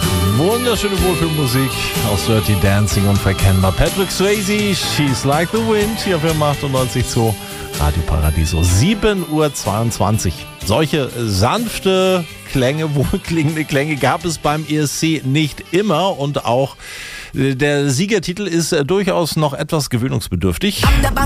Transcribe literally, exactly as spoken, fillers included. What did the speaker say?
Wunderschöne Wohlfühlmusik aus Dirty Dancing, unverkennbar. Patrick Swayze, She's Like the Wind, hier für achtundneunzig Komma zwei Radio Paradiso. sieben Uhr zweiundzwanzig. Solche sanfte Klänge, wohlklingende Klänge gab es beim E S C nicht immer und auch der Siegertitel ist durchaus noch etwas gewöhnungsbedürftig.